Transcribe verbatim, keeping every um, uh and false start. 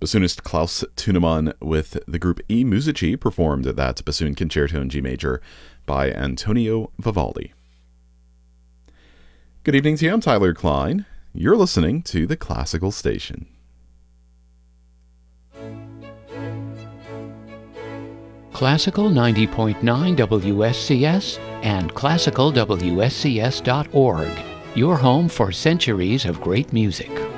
Bassoonist Klaus Thunemann with the group I Musici performed that bassoon concerto in G major by Antonio Vivaldi. Good evening to you. I'm Tyler Klein. You're listening to The Classical Station. Classical ninety point nine W S C S and classical W S C S dot org, your home for centuries of great music.